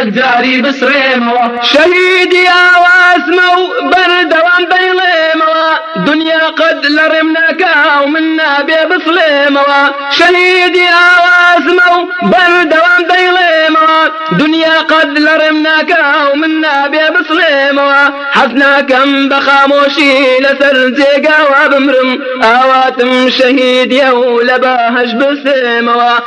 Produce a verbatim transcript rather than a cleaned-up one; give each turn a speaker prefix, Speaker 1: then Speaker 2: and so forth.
Speaker 1: يقداري بسريموا شهيدي واسمو بردوان بيليموا دنيا قد لرمناك ومنا ببصليموا شهيدي واسمو بردوان بيليموا دنيا قد لرمناك ومنا ببصليموا حفنا كم بخاموشي لسرزيقا وبمرم آواتم شهيد يولباهش بسيموا